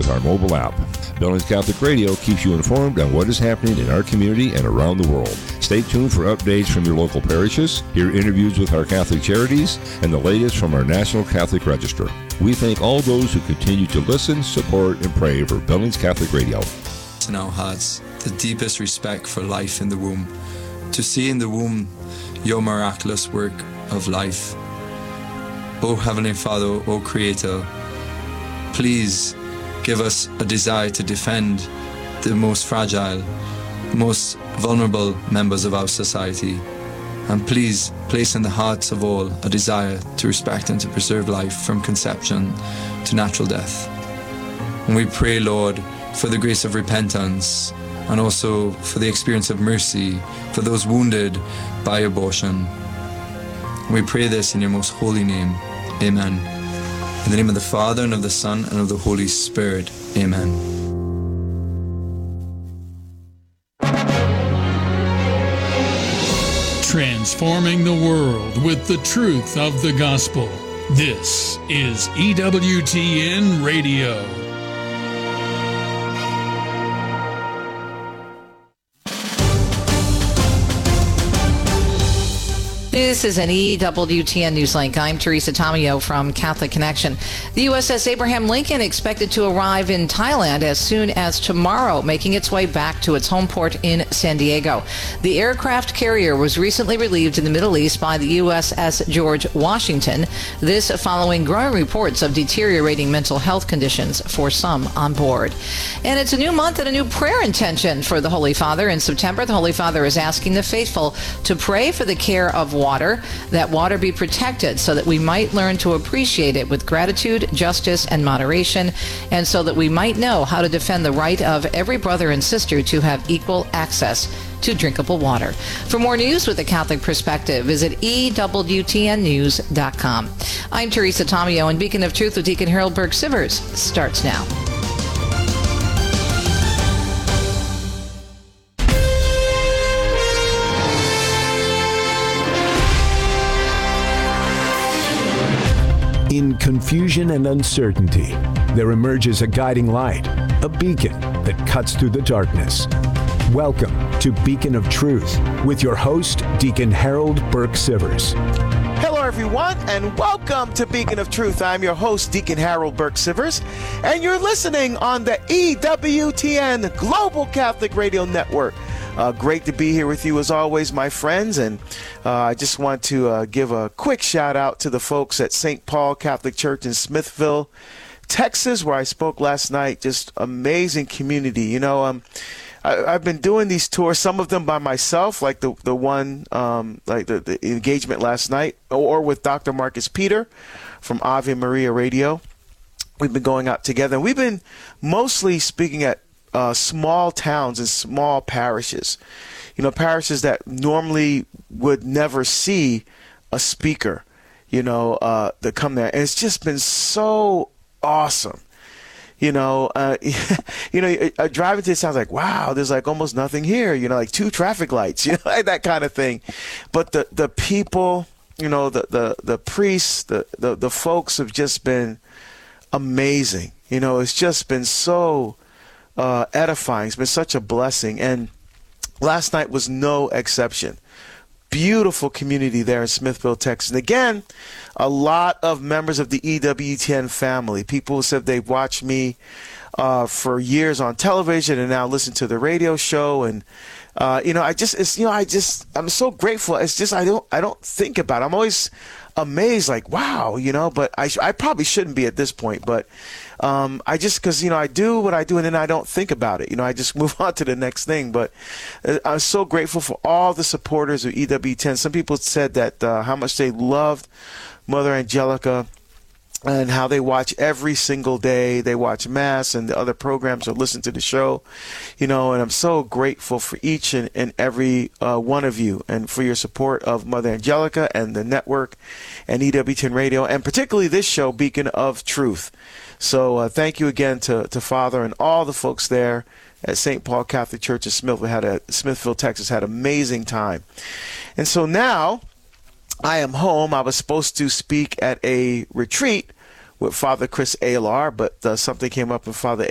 with our mobile app. Billings Catholic Radio keeps you informed on what is happening in our community and around the world. Stay tuned for updates from your local parishes, hear interviews with our Catholic charities, and the latest from our National Catholic Register. We thank all those who continue to listen, support, and pray for Billings Catholic Radio. Now has the deepest respect for life in the womb, to see in the womb your miraculous work of life. O Heavenly Father, O Creator, please give us a desire to defend the most fragile, most vulnerable members of our society. And please place in the hearts of all a desire to respect and to preserve life from conception to natural death. And we pray, Lord, for the grace of repentance and also for the experience of mercy for those wounded by abortion. We pray this in your most holy name. Amen. In the name of the Father, and of the Son, and of the Holy Spirit. Amen. Transforming the world with the truth of the gospel. This is EWTN Radio. This is an EWTN News Link. I'm Teresa Tomeo from Catholic Connection. The USS Abraham Lincoln expected to arrive in Thailand as soon as tomorrow, making its way back to its home port in San Diego. The aircraft carrier was recently relieved in the Middle East by the USS George Washington, this following growing reports of deteriorating mental health conditions for some on board. And it's a new month and a new prayer intention for the Holy Father. In September, the Holy Father is asking the faithful to pray for the care of water, that water be protected so that we might learn to appreciate it with gratitude, justice, and moderation, and so that we might know how to defend the right of every brother and sister to have equal access to drinkable water. For more news with a Catholic perspective, visit EWTNnews.com. I'm Teresa Tomeo, and Beacon of Truth with Deacon Harold Burke-Sivers starts now. In confusion and uncertainty, there emerges a guiding light, a beacon that cuts through the darkness. Welcome to Beacon of Truth with your host, Deacon Harold Burke-Sivers. Hello, everyone, and welcome to Beacon of Truth. I'm your host, Deacon Harold Burke-Sivers, and you're listening on the EWTN Global Catholic Radio Network. Great to be here with you as always, my friends, and I just want to give a quick shout out to the folks at St. Paul Catholic Church in Smithville, Texas, where I spoke last night. Just amazing community. You know, I've been doing these tours, some of them by myself, like the one, like the engagement last night, or with Dr. Marcus Peter from Ave Maria Radio. We've been going out together, and we've been mostly speaking at small towns and small parishes, you know, parishes that normally would never see a speaker, you know, that come there. And it's just been so awesome. You know, driving to it sounds like, wow, there's like almost nothing here, you know, like 2 traffic lights, you know, like that kind of thing. But the people, you know, the priests, the folks have just been amazing. You know, it's just been so edifying. It's been such a blessing, and last night was no exception. Beautiful community there in Smithville, Texas. And again, a lot of members of the EWTN family. People who said they've watched me for years on television and now listen to the radio show. And I'm so grateful. It's just I don't think about it. I'm always amazed, like, wow, you know. But I probably shouldn't be at this point, but. Because, you know, I do what I do and then I don't think about it. You know, I just move on to the next thing. But I'm so grateful for all the supporters of EWTN. Some people said that how much they loved Mother Angelica and how they watch every single day. They watch Mass and the other programs or listen to the show, you know, and I'm so grateful for each and every one of you and for your support of Mother Angelica and the network and EWTN Radio, and particularly this show, Beacon of Truth. So thank you again to Father and all the folks there at St. Paul Catholic Church in Smithville, Texas. Had an amazing time. And so now I am home. I was supposed to speak at a retreat with Father Chris Alar, but something came up with Father